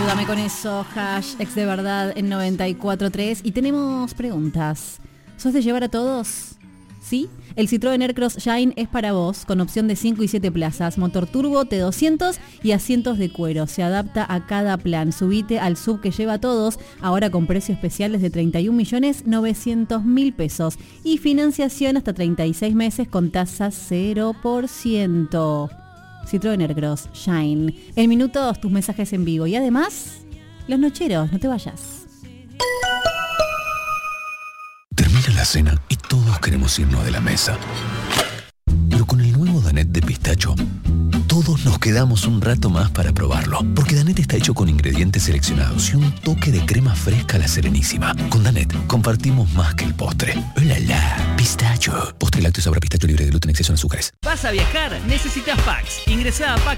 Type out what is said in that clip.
Dame con eso, hash, ex de verdad en 94.3. Y tenemos preguntas. ¿Sos de llevar a todos? ¿Sí? El Citroën Aircross Shine es para vos, con opción de 5 y 7 plazas, motor turbo T200 y asientos de cuero. Se adapta a cada plan. Subite al sub que lleva a todos, ahora con precios especiales de 31.900.000 pesos. Y financiación hasta 36 meses con tasa 0%. Citroën Aircross Shine. En minutos tus mensajes en vivo. Y además, los nocheros, no te vayas. Termina la cena y todos queremos irnos de la mesa. Pero con el nuevo Danette de pistacho, todos nos quedamos un rato más para probarlo. Porque Danette está hecho con ingredientes seleccionados y un toque de crema fresca a la Serenísima. Con Danette compartimos más que el postre. ¡Oh, la, la! Pistacho. Postre lácteo sabor a pistacho libre de gluten, exceso en azúcares. ¿Vas a viajar? Necesitas packs. Ingresá a Pack